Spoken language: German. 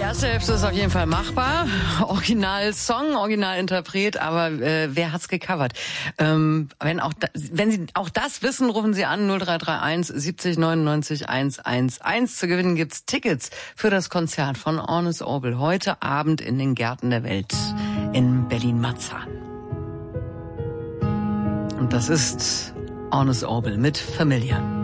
erste Hälfte ist auf jeden Fall machbar. Original-Song, Originalinterpret, aber wer hat's gecovert? Wenn Sie auch das wissen, rufen Sie an 0331 70 99 111. Zu gewinnen gibt's Tickets für das Konzert von Ornes Orbel heute Abend in den Gärten der Welt in Berlin-Marzahn. Und das ist Ornes Orbel mit Familia.